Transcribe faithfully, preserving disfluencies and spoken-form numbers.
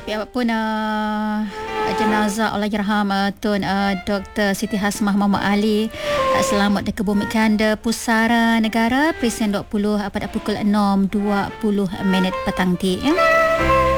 Biarpun uh, jenazah Allahyarham uh, Tun uh, Doktor Siti Hasmah Muhammad Ali uh, selamat di kebumikan de Pusara Negara Presiden dua puluh uh, pada pukul enam dua puluh minit petang ti. Eh?